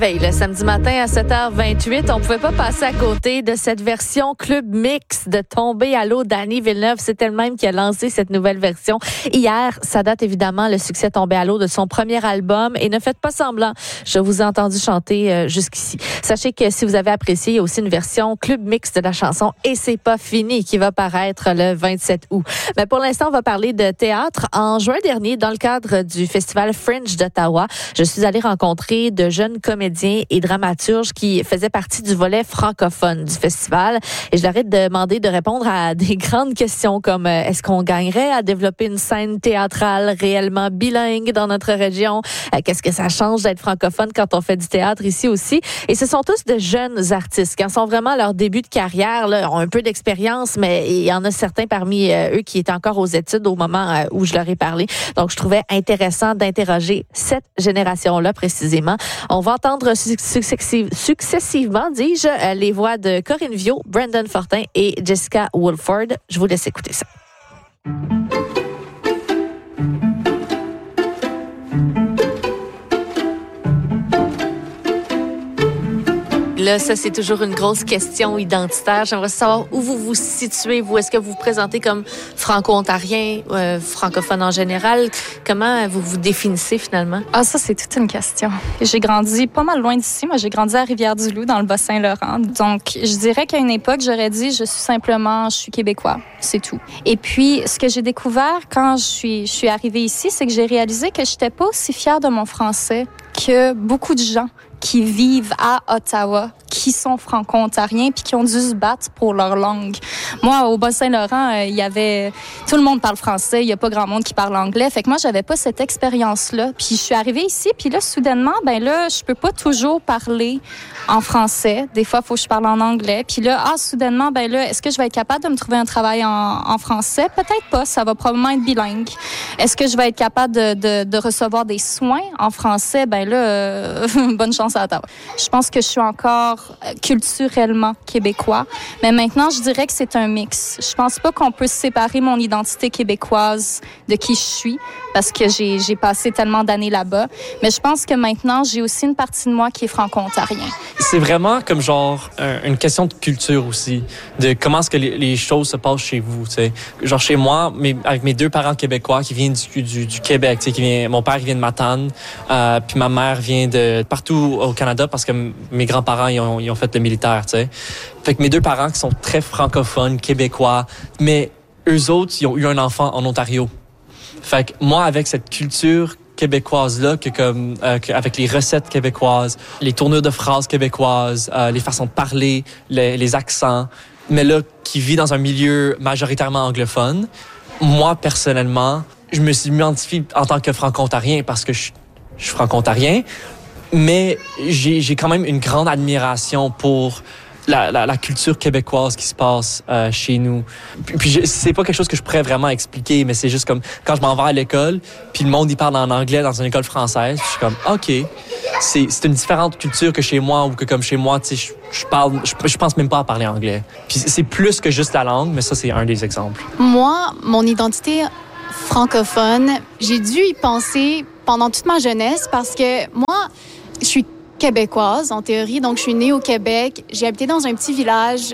Le samedi matin à 7h28, on pouvait pas passer à côté de cette version Club Mix de Tomber à l'eau d'Annie Villeneuve. C'est elle-même qui a lancé cette nouvelle version hier. Ça date évidemment le succès Tomber à l'eau de son premier album. Et ne faites pas semblant, je vous ai entendu chanter jusqu'ici. Sachez que si vous avez apprécié, il y a aussi une version Club Mix de la chanson Et c'est pas fini qui va paraître le 27 août. Mais pour l'instant, on va parler de théâtre. En juin dernier, dans le cadre du festival Fringe d'Ottawa, je suis allée rencontrer de jeunes comédiens et dramaturges qui faisaient partie du volet francophone du festival. Et je leur ai demandé de répondre à des grandes questions comme est-ce qu'on gagnerait à développer une scène théâtrale réellement bilingue dans notre région? Qu'est-ce que ça change d'être francophone quand on fait du théâtre ici aussi? Et ce sont tous de jeunes artistes qui en sont vraiment à leur début de carrière, là, ont un peu d'expérience, mais il y en a certains parmi eux qui étaient encore aux études au moment où je leur ai parlé. Donc, je trouvais intéressant d'interroger cette génération-là précisément. On va entendre successivement, dis-je, les voix de Corinne Viau, Brandon Fortin et Jessica Woolford. Je vous laisse écouter ça. Là, ça, c'est toujours une grosse question identitaire. J'aimerais savoir où vous vous situez, vous. Est-ce que vous vous présentez comme franco-ontarien, francophone en général? Comment vous vous définissez finalement? Ah, ça, c'est toute une question. J'ai grandi pas mal loin d'ici. Moi, j'ai grandi à Rivière-du-Loup, dans le Bas-Saint-Laurent. Donc, je dirais qu'à une époque, j'aurais dit, je suis québécois. C'est tout. Et puis, ce que j'ai découvert quand je suis arrivée ici, c'est que j'ai réalisé que j'étais pas aussi fière de mon français que beaucoup de gens qui vivent à Ottawa, qui sont franco-ontariens puis qui ont dû se battre pour leur langue. Moi, au Bas-Saint-Laurent, tout le monde parle français, il y a pas grand monde qui parle anglais. Fait que moi, j'avais pas cette expérience-là. Puis je suis arrivée ici, puis là, soudainement, je peux pas toujours parler en français. Des fois, il faut que je parle en anglais. Puis là, soudainement, est-ce que je vais être capable de me trouver un travail en français? Peut-être pas, ça va probablement être bilingue. Est-ce que je vais être capable de recevoir des soins en français? Bonne chance à Ottawa. Je pense que je suis encore culturellement québécois, mais maintenant, je dirais que c'est un mix. Je pense pas qu'on peut séparer mon identité québécoise de qui je suis, parce que j'ai passé tellement d'années là-bas, mais je pense que maintenant, j'ai aussi une partie de moi qui est franco-ontarien. C'est vraiment comme une question de culture aussi, de comment est-ce que les choses se passent chez vous, tu sais. Genre chez moi, avec mes deux parents québécois qui viennent du Québec, tu sais, mon père vient de Matane, puis ma mère vient de partout au Canada parce que mes grands-parents ils ont fait le militaire, tu sais. Fait que mes deux parents qui sont très francophones, québécois, mais eux autres, ils ont eu un enfant en Ontario. Fait que moi, avec cette culture québécoise-là, avec les recettes québécoises, les tournures de phrases québécoises, les façons de parler, les accents, mais là, qui vit dans un milieu majoritairement anglophone, moi, personnellement, je me suis identifié en tant que franco-ontarien parce que je suis franco-ontarien, mais j'ai quand même une grande admiration pour la culture québécoise qui se passe chez nous. Puis c'est pas quelque chose que je pourrais vraiment expliquer, mais c'est juste comme quand je m'en vais à l'école, puis le monde il parle en anglais dans une école française, puis je suis comme OK, c'est une différente culture que chez moi, ou que comme chez moi, tu sais, je pense même pas à parler anglais. Puis c'est plus que juste la langue, mais ça c'est un des exemples. Moi, mon identité francophone, j'ai dû y penser pendant toute ma jeunesse parce que moi, je suis québécoise, en théorie. Donc, je suis née au Québec. J'ai habité dans un petit village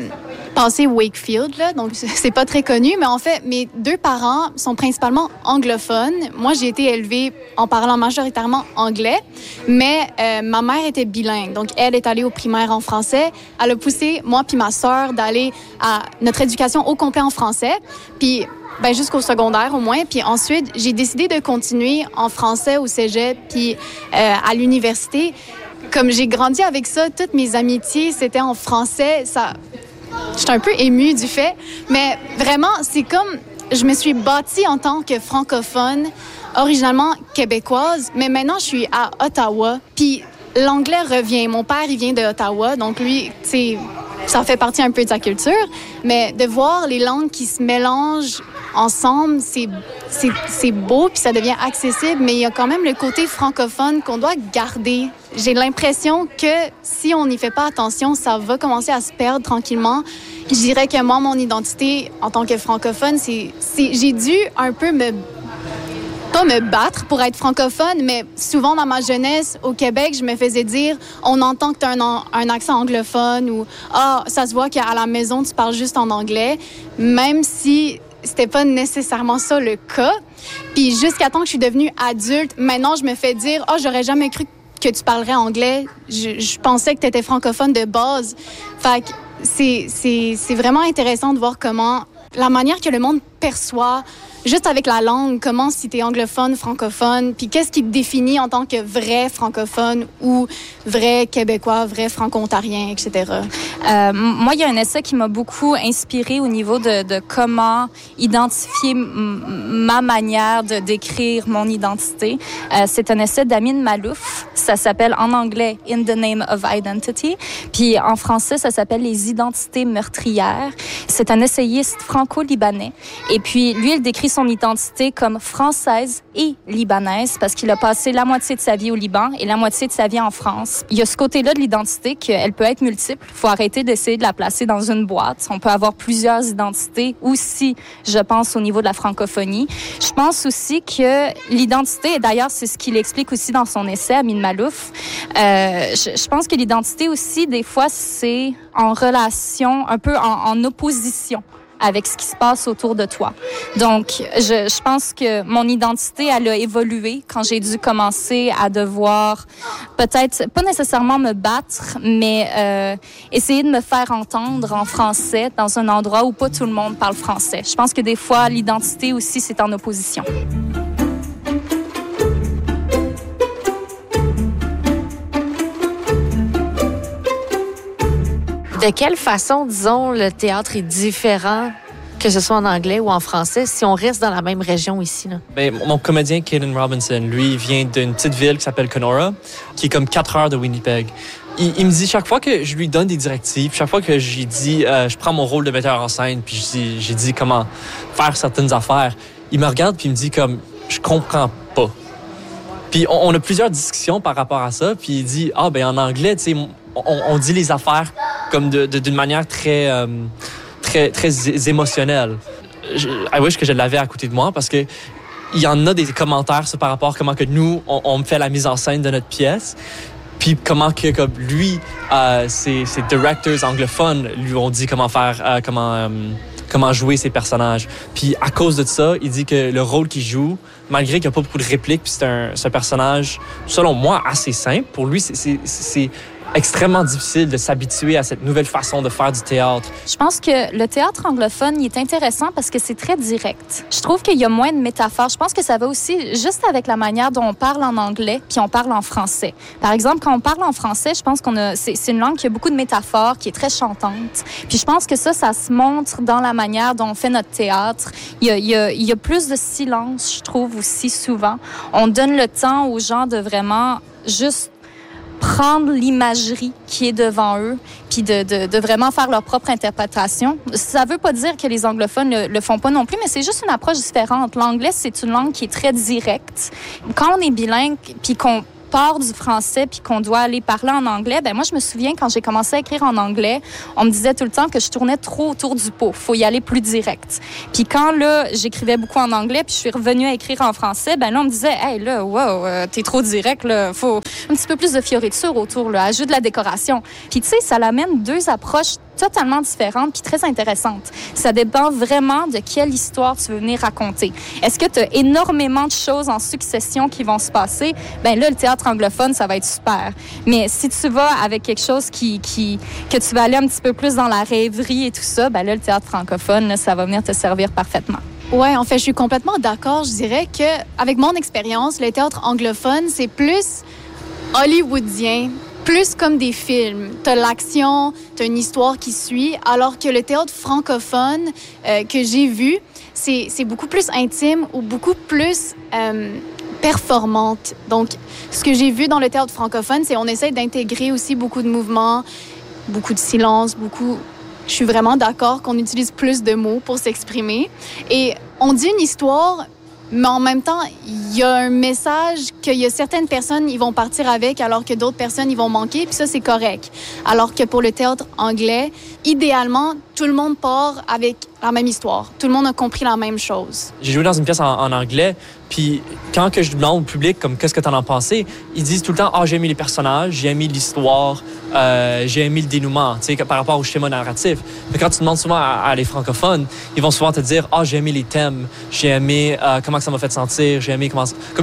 passé Wakefield, là, donc c'est pas très connu. Mais en fait, mes deux parents sont principalement anglophones. Moi, j'ai été élevée en parlant majoritairement anglais, mais ma mère était bilingue. Donc, elle est allée au primaire en français. Elle a poussé moi puis ma sœur d'aller à notre éducation au complet en français. Puis jusqu'au secondaire au moins. Puis ensuite, j'ai décidé de continuer en français au cégep puis à l'université. Comme j'ai grandi avec ça, toutes mes amitiés, c'était en français. J'étais un peu émue du fait. Mais vraiment, c'est comme je me suis bâtie en tant que francophone, originalement québécoise, mais maintenant, je suis à Ottawa. Puis l'anglais revient. Mon père, il vient de Ottawa, donc lui, tu sais, ça fait partie un peu de sa culture. Mais de voir les langues qui se mélangent ensemble, c'est beau, puis ça devient accessible, mais il y a quand même le côté francophone qu'on doit garder. J'ai l'impression que si on n'y fait pas attention, ça va commencer à se perdre tranquillement. Je dirais que moi, mon identité en tant que francophone, j'ai dû un peu pas me battre pour être francophone, mais souvent dans ma jeunesse au Québec, je me faisais dire on entend que tu as un accent anglophone ou ça se voit qu'à la maison tu parles juste en anglais, même si c'était pas nécessairement ça le cas. Puis jusqu'à temps que je suis devenue adulte, maintenant je me fais dire j'aurais jamais cru que tu parlerais anglais. Je pensais que tu étais francophone de base. Fait que c'est vraiment intéressant de voir comment la manière que le monde perçoit juste avec la langue, comment si t'es anglophone, francophone, puis qu'est-ce qui te définit en tant que vrai francophone ou vrai québécois, vrai franco-ontarien, etc. Moi, il y a un essai qui m'a beaucoup inspirée au niveau de comment identifier ma manière de décrire mon identité. C'est un essai d'Amin Maalouf. Ça s'appelle en anglais « In the Name of Identity ». Puis en français, ça s'appelle « Les identités meurtrières ». C'est un essayiste franco-libanais. Et puis, lui, il décrit son identité comme française et libanaise parce qu'il a passé la moitié de sa vie au Liban et la moitié de sa vie en France. Il y a ce côté-là de l'identité qu'elle peut être multiple. Il faut arrêter d'essayer de la placer dans une boîte. On peut avoir plusieurs identités aussi, je pense, au niveau de la francophonie. Je pense aussi que l'identité, et d'ailleurs, c'est ce qu'il explique aussi dans son essai, Amin Maalouf, je pense que l'identité aussi, des fois, c'est en relation, un peu en opposition avec ce qui se passe autour de toi. Donc, je pense que mon identité, elle a évolué quand j'ai dû commencer à devoir, peut-être, pas nécessairement me battre, mais essayer de me faire entendre en français dans un endroit où pas tout le monde parle français. Je pense que des fois, l'identité aussi, c'est en opposition. De quelle façon, disons, le théâtre est différent, que ce soit en anglais ou en français, si on reste dans la même région ici, là? Ben, mon comédien, Caden Robinson, lui, vient d'une petite ville qui s'appelle Kenora, qui est comme 4 heures de Winnipeg. Il me dit, chaque fois que je lui donne des directives, chaque fois que j'ai dit, je prends mon rôle de metteur en scène, puis j'ai dit comment faire certaines affaires, il me regarde puis il me dit comme, je comprends pas. Puis on a plusieurs discussions par rapport à ça, puis il dit, en anglais, tu sais, on dit les affaires comme d'une manière très émotionnelle. I wish que je l'avais à côté de moi parce que il y en a des commentaires par rapport à comment que nous on fait la mise en scène de notre pièce, puis comment que comme lui ces directors anglophones lui ont dit comment faire comment jouer ses personnages. Puis à cause de ça, il dit que le rôle qu'il joue, malgré qu'il n'y a pas beaucoup de répliques, puis c'est un personnage selon moi assez simple. Pour lui, c'est extrêmement difficile de s'habituer à cette nouvelle façon de faire du théâtre. Je pense que le théâtre anglophone, il est intéressant parce que c'est très direct. Je trouve qu'il y a moins de métaphores. Je pense que ça va aussi juste avec la manière dont on parle en anglais puis on parle en français. Par exemple, quand on parle en français, je pense c'est une langue qui a beaucoup de métaphores, qui est très chantante. Puis je pense que ça se montre dans la manière dont on fait notre théâtre. Il y a plus de silence, je trouve, aussi souvent. On donne le temps aux gens de vraiment juste prendre l'imagerie qui est devant eux, puis de vraiment faire leur propre interprétation. Ça veut pas dire que les anglophones le font pas non plus, mais c'est juste une approche différente. L'anglais, c'est une langue qui est très directe. Quand on est bilingue, puis qu'on part du français puis qu'on doit aller parler en anglais, moi, je me souviens, quand j'ai commencé à écrire en anglais, on me disait tout le temps que je tournais trop autour du pot. Faut y aller plus direct. Puis quand, là, j'écrivais beaucoup en anglais puis je suis revenue à écrire en français, là, on me disait, hey, là, wow, t'es trop direct, là. Faut un petit peu plus de fioriture autour, là. Ajoute de la décoration. Puis, tu sais, ça l'amène deux approches totalement différentes puis très intéressantes. Ça dépend vraiment de quelle histoire tu veux venir raconter. Est-ce que tu as énormément de choses en succession qui vont se passer? Là, le théâtre anglophone, ça va être super. Mais si tu vas avec quelque chose que tu vas aller un petit peu plus dans la rêverie et tout ça, là, le théâtre francophone, là, ça va venir te servir parfaitement. Ouais, en fait, je suis complètement d'accord. Je dirais que, avec mon expérience, le théâtre anglophone, c'est plus hollywoodien, plus comme des films. T'as l'action, t'as une histoire qui suit, alors que le théâtre francophone que j'ai vu, c'est beaucoup plus intime ou beaucoup plus performante. Donc, ce que j'ai vu dans le théâtre francophone, c'est on essaie d'intégrer aussi beaucoup de mouvements, beaucoup de silence, Je suis vraiment d'accord qu'on utilise plus de mots pour s'exprimer. Et on dit une histoire, mais en même temps, il y a un message qu'il y a certaines personnes, ils vont partir avec, alors que d'autres personnes, ils vont manquer, puis ça, c'est correct. Alors que pour le théâtre anglais, idéalement, tout le monde part avec la même histoire. Tout le monde a compris la même chose. J'ai joué dans une pièce en anglais, Puis quand que je demande au public comme qu'est-ce que t'en as pensé, ils disent tout le temps j'ai aimé les personnages, j'ai aimé l'histoire, j'ai aimé le dénouement, tu sais, par rapport au schéma narratif. Mais quand tu demandes souvent à les francophones, ils vont souvent te dire j'ai aimé les thèmes, j'ai aimé comment ça m'a fait sentir, j'ai aimé comment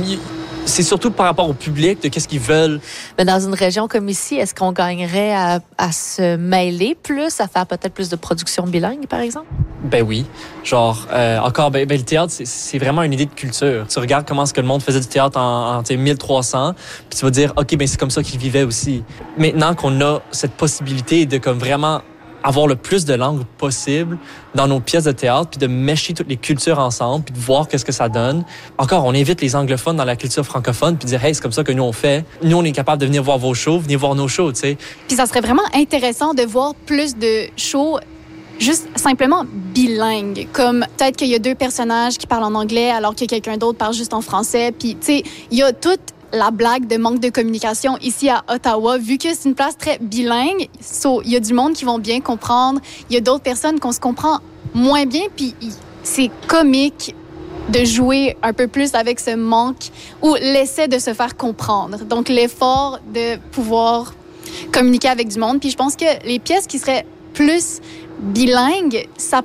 c'est surtout par rapport au public de qu'est-ce qu'ils veulent. Mais dans une région comme ici, est-ce qu'on gagnerait à se mêler plus, à faire peut-être plus de production bilingue, par exemple? Ben oui. Genre, encore, le théâtre, c'est vraiment une idée de culture. Tu regardes comment est-ce que le monde faisait du théâtre en 1300, puis tu vas dire, OK, ben c'est comme ça qu'ils vivaient aussi. Maintenant qu'on a cette possibilité de comme vraiment avoir le plus de langues possible dans nos pièces de théâtre, puis de mécher toutes les cultures ensemble, puis de voir qu'est-ce que ça donne. Encore, on invite les anglophones dans la culture francophone, puis dire, hey, c'est comme ça que nous on fait. Nous, on est capable de venir voir vos shows, venez voir nos shows, tu sais. Puis ça serait vraiment intéressant de voir plus de shows juste simplement bilingues, comme peut-être qu'il y a 2 personnages qui parlent en anglais alors que quelqu'un d'autre parle juste en français. Puis, tu sais, il y a toute la blague de manque de communication ici à Ottawa, vu que c'est une place très bilingue. Il y a du monde qui vont bien comprendre. Il y a d'autres personnes qu'on se comprend moins bien. Puis c'est comique de jouer un peu plus avec ce manque ou l'essai de se faire comprendre. Donc, l'effort de pouvoir communiquer avec du monde. Puis je pense que les pièces qui seraient plus bilingues, ça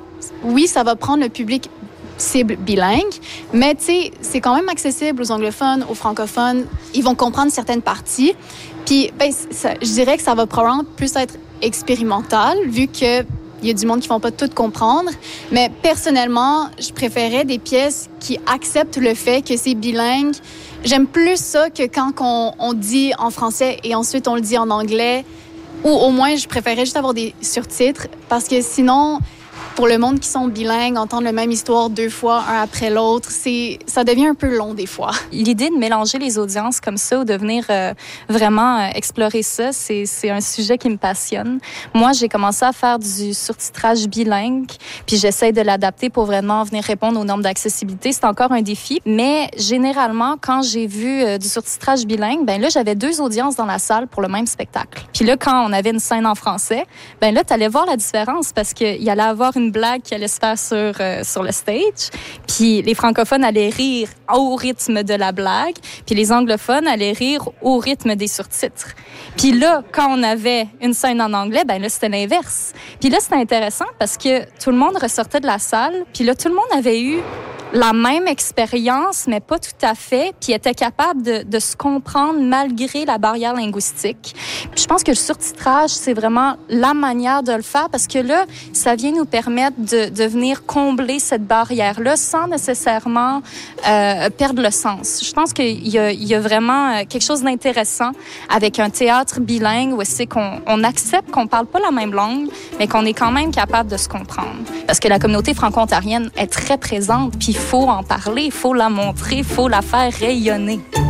va prendre le public cible bilingue, mais tu sais, c'est quand même accessible aux anglophones, aux francophones. Ils vont comprendre certaines parties. Puis, je dirais que ça va probablement plus être expérimental, vu que il y a du monde qui ne vont pas tout comprendre. Mais personnellement, je préférais des pièces qui acceptent le fait que c'est bilingue. J'aime plus ça que quand on dit en français et ensuite on le dit en anglais. Ou au moins, je préférais juste avoir des surtitres, parce que sinon, pour le monde qui sont bilingues, entendre la même histoire 2 fois, un après l'autre, ça devient un peu long des fois. L'idée de mélanger les audiences comme ça ou de venir vraiment explorer ça, c'est un sujet qui me passionne. Moi, j'ai commencé à faire du surtitrage bilingue, puis j'essaie de l'adapter pour vraiment venir répondre aux normes d'accessibilité. C'est encore un défi, mais généralement, quand j'ai vu du surtitrage bilingue, ben là, j'avais 2 audiences dans la salle pour le même spectacle. Puis là, quand on avait une scène en français, ben là, t'allais voir la différence, parce qu'il y allait avoir une blague qui allait se faire sur le stage, puis les francophones allaient rire au rythme de la blague, puis les anglophones allaient rire au rythme des surtitres. Puis là, quand on avait une scène en anglais, ben là, c'était l'inverse. Puis là, c'était intéressant parce que tout le monde ressortait de la salle, puis là, tout le monde avait eu la même expérience, mais pas tout à fait, puis était capable de se comprendre malgré la barrière linguistique. Puis je pense que le surtitrage, c'est vraiment la manière de le faire, parce que là, ça vient nous permettre de venir combler cette barrière-là sans nécessairement perdre le sens. Je pense qu'il y a vraiment quelque chose d'intéressant avec un théâtre bilingue où c'est qu'on accepte qu'on parle pas la même langue, mais qu'on est quand même capable de se comprendre. Parce que la communauté franco-ontarienne est très présente, puis il faut en parler, il faut la montrer, il faut la faire rayonner.